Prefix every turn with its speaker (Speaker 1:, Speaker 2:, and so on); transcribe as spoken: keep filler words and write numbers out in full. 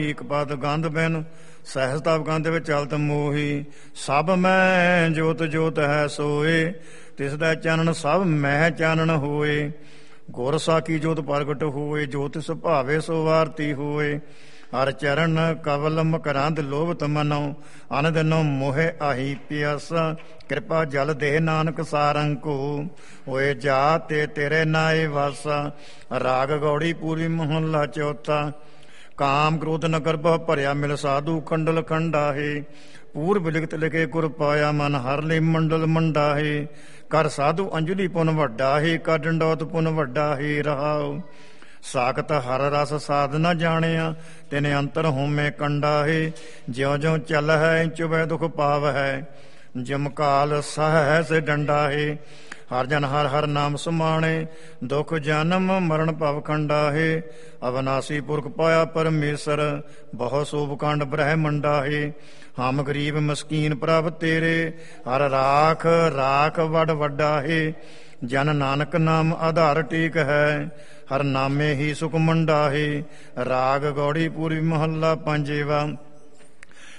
Speaker 1: ਇੱਕ ਪਦ ਗੰਧ ਬਿਨ ਸਹਿਜ ਤਪ ਗੰਧ ਵਿੱਚ ਚਲਤ ਮੋਹੀ। ਸਭ ਮੈਂ ਜੋਤ ਜੋਤ ਹੈ ਸੋਏ, ਤਿਸ ਦਾ ਚਾਨਣ ਸਭ ਮਹਿ ਚਾਨਣ ਹੋਏ। ਗੁਰ ਸਾਖੀ ਜੋਤ ਪ੍ਰਗਟ ਹੋਏ, ਜੋ ਤਿਸ ਭਾਵੇ ਸੋ ਆਰਤੀ ਹੋਏ। ਹਰ ਚਰਨ ਕਵਲ ਮਕਰੰਦ ਲੋਭਤ ਮਨੋ, ਅਨ ਦਿਨੋ ਮੋਹਿ ਆਹੀ ਪਿਆਸਾ। ਕਿਰਪਾ ਜਲ ਦੇਹ ਨਾਨਕ ਸਾਰੰਕੋ, ਹੋਏ ਜਾ ਤੇ ਤੇਰੇ ਨਾਏ ਵਾਸਾ। ਰਾਗ ਗੌੜੀ ਪੂਰੀ ਮਹੱਲਾ ਚੌਥਾ। ਕਾਮ ਕ੍ਰੋਧ ਨਗਰ ਬਹੁ ਭਰਿਆ, ਮਿਲ ਸਾਧੂ ਖੰਡਲ ਖੰਡਾਹੇ। ਪੂਰਬ ਲਿਖਤ ਲਿਖੇ ਗੁਰ ਪਾਇਆ, ਮਨ ਹਰ ਲਈ ਮੰਡਲ ਮੰਡਾਹੇ। ਕਰ ਸਾਧੂ ਅੰਜਲੀ ਪੁਨ ਵੱਡਾ ਹੈ, ਕਰ ਡੰਡੌਤ ਪੁਨ ਵੱਡਾ ਹੈ। ਰਹਾਉ ਸਾਖਤ ਹਰ ਰਸ ਸਾਧ ਨ ਜਾਣਿਆ, ਤਿਨ ਅੰਤਰ ਹੋਮੇ ਕੰਡਾ ਹੈ। ਜਿਉ ਜਿਉ ਚੱਲ ਹੈ ਚੁਬੈ ਦੁਖ ਪਾਵ ਹੈ, ਜਮਕਾਲ ਸਹਿ ਡੰਡਾ ਹੈ। ਹਰ ਜਨ ਹਰ ਹਰ ਨਾਮ ਸਮਾਣੇ, ਦੁਖ ਜਨਮ ਮਰਨ ਭਵ ਖੰਡਾ ਹੈ। ਅਵਨਾਸੀ ਪੁਰਖ ਪਾਇਆ ਪਰਮੇਸ਼ਰ, ਬਹੁ ਸੋਭ ਕਾਂਡ ਬ੍ਰਹਮੰਡਾ ਹੈ। ਹਮ ਗਰੀਬ ਮਸਕੀਨ ਪ੍ਰਭ ਤੇਰੇ, ਹਰ ਰਾਖ ਰਾਖ ਵਡ ਵੱਡਾ ਹੈ। ਜਨ ਨਾਨਕ ਨਾਮ ਆਧਾਰ ਟੇਕ ਹੈ, ਹਰ ਨਾਮੇ ਹੀ ਸੁਖ ਮੰਡਾ ਹੈ। ਰਾਗ ਗੌੜੀ ਪੂਰੀ ਮਹੱਲਾ ਪੰਜੇਵਾ।